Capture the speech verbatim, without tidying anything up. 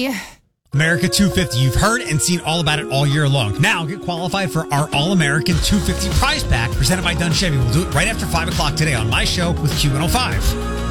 fifty. America two fifty. You've heard and seen all about it all year long. Now get qualified for our All-American two fifty prize pack presented by Dunn Chevy. We'll do it right after five o'clock today on my show with Q one oh five.